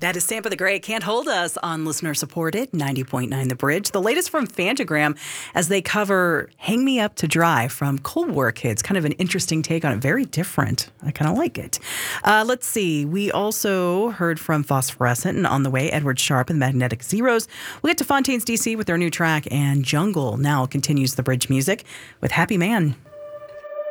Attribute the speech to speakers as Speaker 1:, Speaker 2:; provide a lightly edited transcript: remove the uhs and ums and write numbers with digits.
Speaker 1: That is Sampa the Great, Can't Hold Us on listener-supported 90.9 The Bridge. The latest from Fantagram as they cover Hang Me Up to Dry from Cold War Kids. Kind of an interesting take on it. Very different. I kind of like it. Let's see. We also heard from Phosphorescent and On the Way, Edward Sharpe and the Magnetic Zeros. We get to Fontaines DC with their new track, and Jungle now continues the Bridge music with Happy Man.